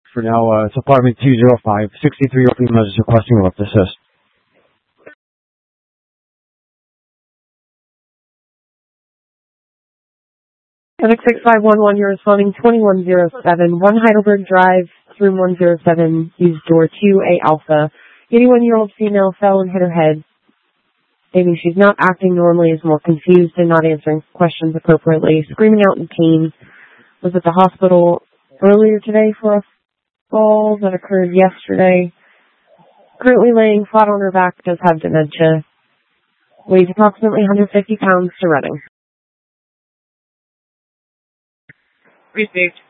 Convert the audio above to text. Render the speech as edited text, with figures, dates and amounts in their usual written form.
For now, it's apartment 205, 63 Oakland Meadows requesting a lift assist. Panic 6511, you're responding 2107, 1 Heidelberg Drive, room 107, use door 2A Alpha. 81-year-old female fell and hit her head, stating she's not acting normally, is more confused and not answering questions appropriately, screaming out in pain. Was at the hospital earlier today for a fall that occurred yesterday. Currently laying flat on her back, does have dementia. Weighs approximately 150 pounds to Reading. Received.